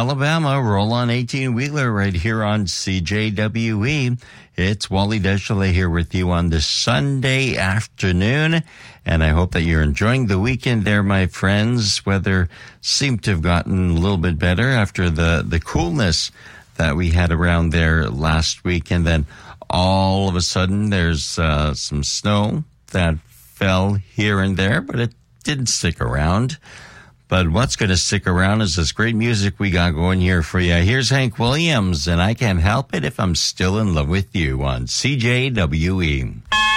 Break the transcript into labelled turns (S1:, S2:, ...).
S1: Alabama, roll on 18-wheeler right here on CJWE. It's Wally Deschele here with you on this Sunday afternoon, and I hope that you're enjoying the weekend there, my friends. Weather seemed to have gotten a little bit better after the coolness that we had around there last week, and then all of a sudden there's some snow that fell here and there, but it didn't stick around. But what's going to stick around is this great music we got going here for you. Here's Hank Williams, and I Can't Help It If I'm Still in Love with You on CJWE.